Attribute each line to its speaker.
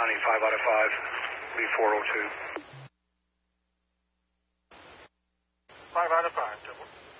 Speaker 1: County, 5 out of 5, lead 402.
Speaker 2: 5 out of 5, Temple.